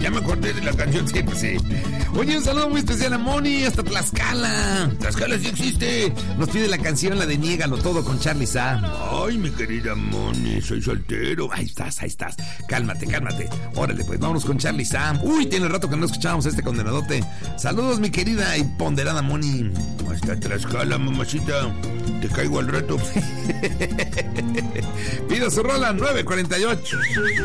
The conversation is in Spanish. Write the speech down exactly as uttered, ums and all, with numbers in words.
Ya me acordé de la canción, sí, pues sí. Oye, un saludo muy especial a Moni, hasta Tlaxcala. Tlaxcala sí existe. Nos pide la canción, la de Niégalo Todo con Charly Sam. Ay, mi querida Moni, soy soltero. Ahí estás, ahí estás. Cálmate, cálmate. Órale, pues vámonos con Charly Sam. Uy, tiene rato que no escuchábamos a este condenadote. Saludos, mi querida y ponderada Moni. Hasta Tlaxcala, mamacita. Te caigo al rato. Pido su rola nueve cuarenta y ocho.